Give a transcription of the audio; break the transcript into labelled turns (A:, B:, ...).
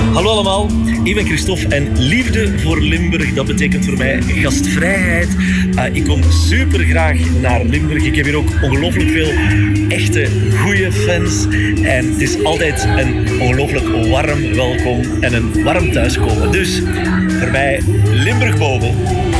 A: Hallo allemaal, ik ben Christophe en liefde voor Limburg, dat betekent voor mij gastvrijheid. Ik kom super graag naar Limburg. Ik heb hier ook ongelooflijk veel echte goede fans. En het is altijd een ongelooflijk warm welkom en een warm thuiskomen. Dus voor mij Limburg boven.